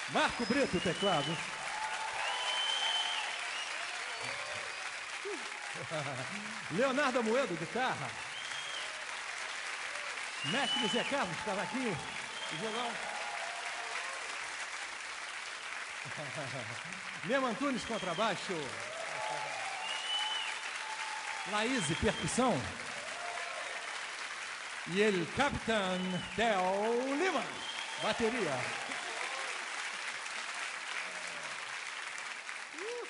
Marco Brito, teclado. Leonardo Amoedo, guitarra. Mestre Zé Carlos, cavaquinho e violão. Memo Antunes, contrabaixo. Laís, percussão. E ele, Capitão Theo Lima, bateria.